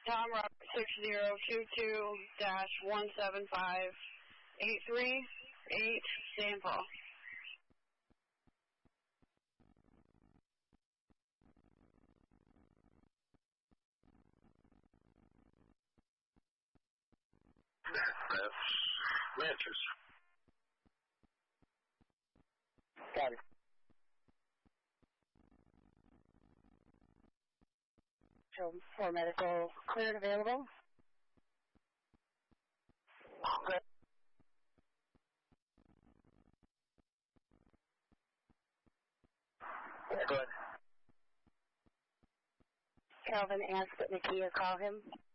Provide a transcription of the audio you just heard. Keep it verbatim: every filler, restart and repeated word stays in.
Tom Robert six zero two two dash one seven five eight three eight, Saint Paul. That's Manchester. Got it. So, for medical cleared available? Okay. Good. Calvin asked that Nakia call him.